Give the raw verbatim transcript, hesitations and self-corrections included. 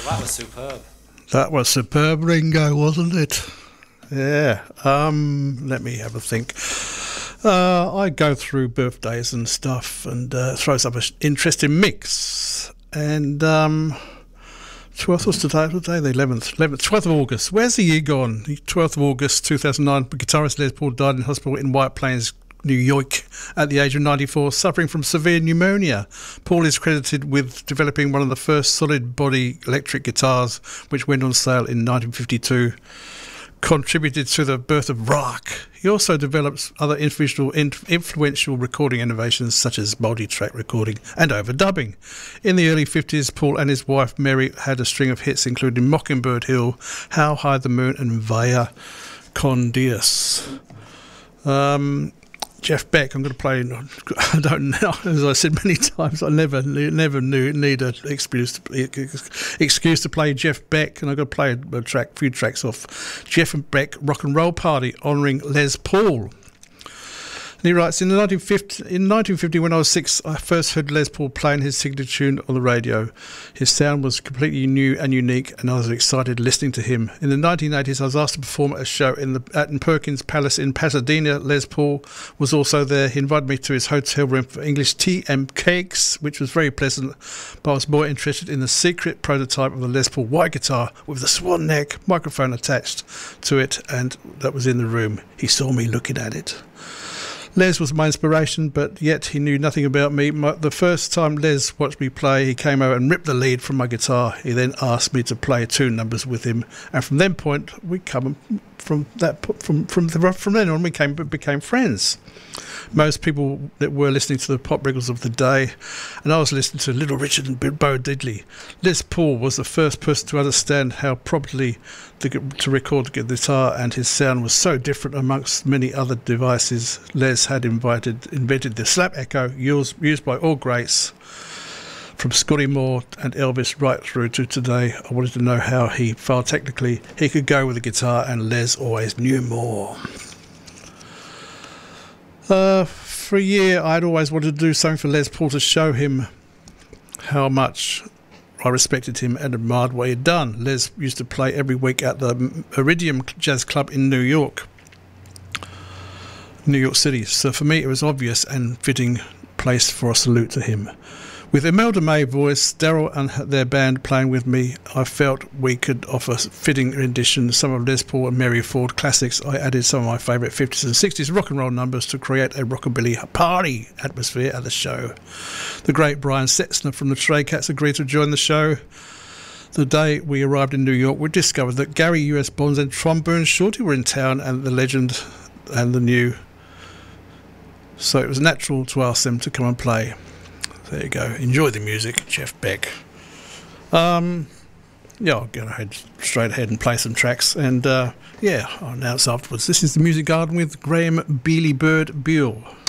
That was superb. That was superb, Ringo, wasn't it? Yeah. Um, let me have a think. Uh, I go through birthdays and stuff and uh, throws up an interesting mix. And um, twelfth was today, what day? The eleventh, eleventh, twelfth of August. Where's the year gone? The twelfth of August, two thousand nine. Guitarist Les Paul died in hospital in White Plains, New York, at the age of ninety-four, suffering from severe pneumonia. Paul is credited with developing one of the first solid body electric guitars, which went on sale in nineteen fifty-two. Contributed to the birth of rock. He also developed other influential, influential recording innovations such as multi-track recording and overdubbing. In the early fifties, Paul and his wife Mary had a string of hits including Mockingbird Hill, How High the Moon and Vaya con Dios. Um, Jeff Beck, I'm going to play. I don't know. As I said many times, I never, never knew need an excuse to, excuse to play Jeff Beck, and I've got to play a track, few tracks off Jeff and Beck Rock and Roll Party, honouring Les Paul. And he writes, in, the nineteen fifty, in nineteen fifty, when I was six, I first heard Les Paul playing his signature tune on the radio. His sound was completely new and unique, and I was excited listening to him. In the nineteen eighties, I was asked to perform at a show in the at Perkins Palace in Pasadena. Les Paul was also there. He invited me to his hotel room for English tea and cakes, which was very pleasant, but I was more interested in the secret prototype of the Les Paul white guitar with the swan neck microphone attached to it, and that was in the room. He saw me looking at it. Les was my inspiration, but yet he knew nothing about me. My, the first time Les watched me play, he came over and ripped the lead from my guitar. He then asked me to play two numbers with him, and from then point, we come from that from from the, from then on, we came became friends. Most people that were listening to the pop records of the day, and I was listening to Little Richard and Bo Diddley. Les Paul was the first person to understand how properly to, to record the guitar, and his sound was so different amongst many other devices. Les had invited, invented the slap echo used, used by all greats, from Scotty Moore and Elvis right through to today. I wanted to know how he felt technically he could go with the guitar, and Les always knew more. Uh, for a year, I'd always wanted to do something for Les Paul to show him how much I respected him and admired what he'd done. Les used to play every week at the Iridium Jazz Club in New York, New York City. So for me, it was obvious and fitting place for a salute to him. With Imelda May voice, Daryl and their band playing with me, I felt we could offer fitting rendition some of Les Paul and Mary Ford classics. I added some of my favourite fifties and sixties rock and roll numbers to create a rockabilly party atmosphere at the show. The great Brian Setzner from the Stray Cats agreed to join the show. The day we arrived in New York, we discovered that Gary U S Bonds and Trombone Shorty were in town, and the legend and the new. So it was natural to ask them to come and play. There you go. Enjoy the music, Jeff Beck. Um, yeah, I'll go ahead, straight ahead and play some tracks. And uh, yeah, I'll announce afterwards. This is the Music Garden with Graham Beely Bird Buell.